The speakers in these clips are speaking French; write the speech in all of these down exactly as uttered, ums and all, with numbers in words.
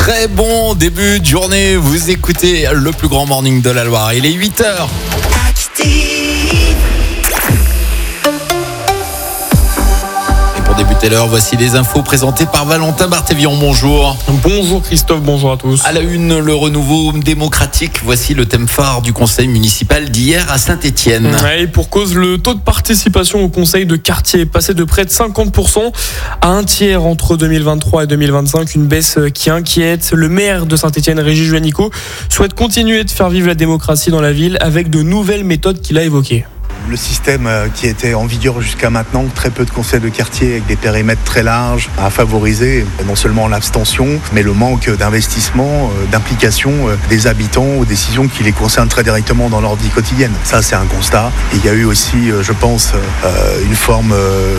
Très bon début de journée, vous écoutez le plus grand morning de la Loire, il est huit heures. Et pour débuter l'heure, voici les infos présentées par Valentin Barthévion, bonjour. Bonjour Christophe, bonjour à tous. À la une, le renouveau démocratique, voici le thème phare du conseil municipal d'hier à Saint-Étienne. Ouais, et pour cause, le taux de participation au conseil de quartier est passé de près de cinquante pour cent à un tiers entre deux mille vingt-trois et deux mille vingt-cinq, une baisse qui inquiète. Le maire de Saint-Étienne, Régis Juanico, souhaite continuer de faire vivre la démocratie dans la ville avec de nouvelles méthodes qu'il a évoquées. Le système qui était en vigueur jusqu'à maintenant, très peu de conseils de quartier avec des périmètres très larges, a favorisé non seulement l'abstention, mais le manque d'investissement, d'implication des habitants aux décisions qui les concernent très directement dans leur vie quotidienne. Ça, c'est un constat. Et il y a eu aussi, je pense, une forme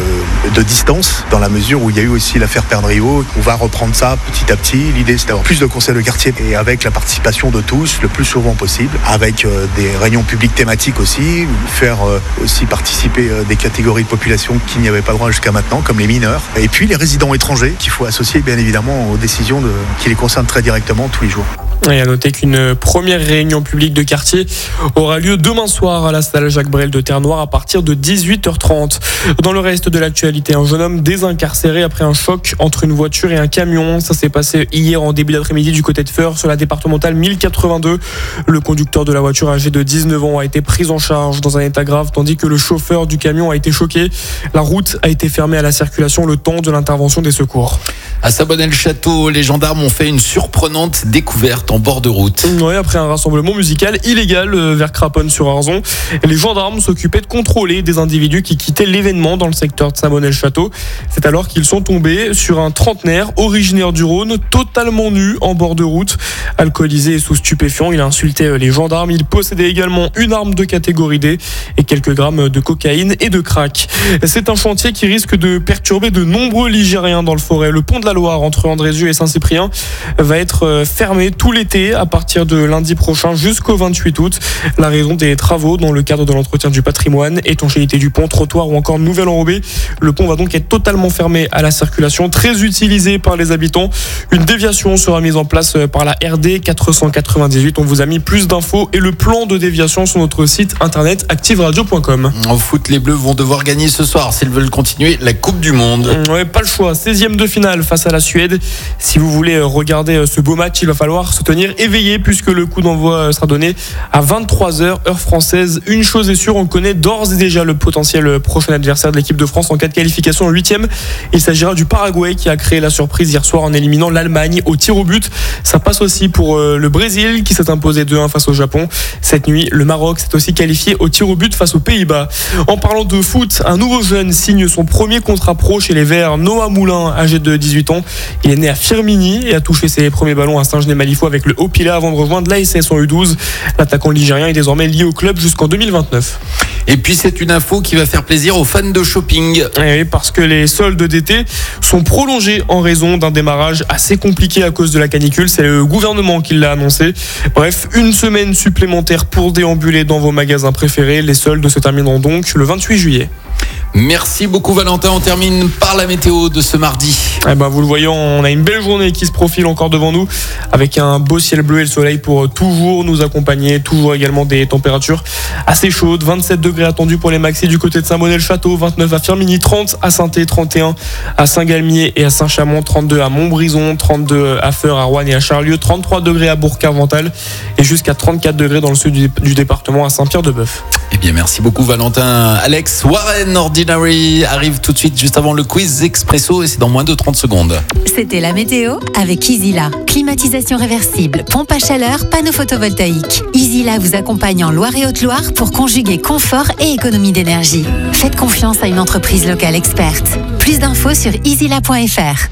de distance dans la mesure où il y a eu aussi l'affaire Perdriau. On va reprendre ça petit à petit. L'idée, c'est d'avoir plus de conseils de quartier et avec la participation de tous, le plus souvent possible, avec des réunions publiques thématiques aussi, faire aussi participer des catégories de population qui n'y avaient pas droit jusqu'à maintenant, comme les mineurs, et puis les résidents étrangers qu'il faut associer bien évidemment aux décisions de, qui les concernent très directement tous les jours. Et à noter qu'une première réunion publique de quartier aura lieu demain soir à la salle Jacques Brel de Terre-Noire à partir de dix-huit heures trente. Dans le reste de l'actualité, un jeune homme désincarcéré après un choc entre une voiture et un camion. Ça s'est passé hier en début d'après-midi du côté de Feurs sur la départementale mille quatre-vingt-deux. Le conducteur de la voiture âgé de dix-neuf ans a été pris en charge dans un état grave tandis que le chauffeur du camion a été choqué. La route a été fermée à la circulation le temps de l'intervention des secours. À Sabonnel-Château, les gendarmes ont fait une surprenante découverte en bord de route. Ouais, après un rassemblement musical illégal vers Craponne-sur-Arzon, les gendarmes s'occupaient de contrôler des individus qui quittaient l'événement dans le secteur de Sabonnel-Château. C'est alors qu'ils sont tombés sur un trentenaire originaire du Rhône, totalement nu en bord de route. Alcoolisé et sous stupéfiant, il a insulté les gendarmes. Il possédait également une arme de catégorie D et quelques grammes de cocaïne et de crack. C'est un chantier qui risque de perturber de nombreux Ligériens dans le Forêt. Le pont de la Loire entre Andrézieux et Saint-Cyprien va être fermé tout l'été à partir de lundi prochain jusqu'au vingt-huit août. La raison des travaux dans le cadre de l'entretien du patrimoine, étanchéité du pont, trottoir ou encore nouvelle enrobée. Le pont va donc être totalement fermé à la circulation, très utilisé par les habitants. Une déviation sera mise en place par la R D quatre cent quatre-vingt-dix-huit. On vous a mis plus d'infos et le plan de déviation sur notre site internet active radio point com. En foot, les Bleus vont devoir gagner ce soir s'ils veulent continuer la Coupe du Monde. Ouais, pas le choix. seizième de finale face à la Suède. Si vous voulez regarder ce beau match, il va falloir se tenir éveillé puisque le coup d'envoi sera donné à vingt-trois heures heure française. Une chose est sûre, on connaît d'ores et déjà le potentiel prochain adversaire de l'équipe de France en cas de qualification en huitième. Il s'agira du Paraguay qui a créé la surprise hier soir en éliminant l'Allemagne au tir au but. Ça passe aussi pour le Brésil qui s'est imposé deux un face au Japon. Cette nuit, le Maroc s'est aussi qualifié au tir au but face aux Pays-Bas. En parlant de foot, un nouveau jeune signe son premier contrat pro chez les Verts. Noah Moulin, âgé de dix-huit ans. Il est né à Firminy et a touché ses premiers ballons à Saint-Genès-Malifaux avec le Haut-Pila avant de rejoindre l'A S S en U douze. L'attaquant ligérien est désormais lié au club jusqu'en deux mille vingt-neuf. Et puis c'est une info qui va faire plaisir aux fans de shopping. Et oui, parce que les soldes d'été sont prolongés en raison d'un démarrage assez compliqué à cause de la canicule. C'est le gouvernement qui l'a annoncé. Bref, une semaine supplémentaire pour déambuler dans vos magasins préférés. Les soldes se termineront donc le vingt-huit juillet. Merci beaucoup Valentin, on termine par la météo de ce mardi. Eh ben, vous le voyez, on a une belle journée qui se profile encore devant nous avec un beau ciel bleu et le soleil pour toujours nous accompagner, toujours également des températures assez chaudes, vingt-sept degrés attendus pour les maxis du côté de Saint-Bonnet-le-Château, vingt-neuf à Firminy, trente à Saint-Thé, trente et un à Saint-Galmier et à Saint-Chamond, trente-deux à Montbrison, trente-deux à Feurs, à Roanne et à Charlieu, trente-trois degrés à Bourg-Carvental et jusqu'à trente-quatre degrés dans le sud du, du département à Saint-Pierre-de-Bœuf. Eh bien merci beaucoup Valentin. Alex Warren Ordinary arrive tout de suite juste avant le quiz expresso et c'est dans moins de trente secondes. C'était la météo avec Easyla. Climatisation réversible, pompe à chaleur, panneau photovoltaïque. Easyla vous accompagne en Loire et Haute-Loire pour conjuguer confort et économie d'énergie. Faites confiance à une entreprise locale experte. Plus d'infos sur easyla point f r.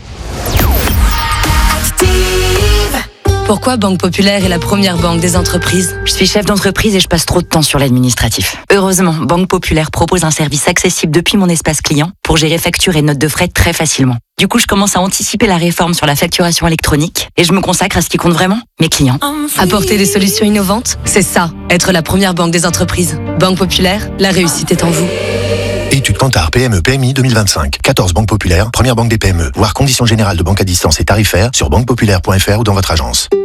Pourquoi Banque Populaire est la première banque des entreprises ? Je suis chef d'entreprise et je passe trop de temps sur l'administratif. Heureusement, Banque Populaire propose un service accessible depuis mon espace client pour gérer factures et notes de frais très facilement. Du coup, je commence à anticiper la réforme sur la facturation électronique et je me consacre à ce qui compte vraiment, mes clients. Apporter des solutions innovantes, c'est ça, être la première banque des entreprises. Banque Populaire, la réussite est en vous. Étude Kantar P M E P M I deux mille vingt-cinq. quatorze banques populaires, première banque des P M E. Voir conditions générales de banque à distance et tarifaires sur banque populaire point f r ou dans votre agence.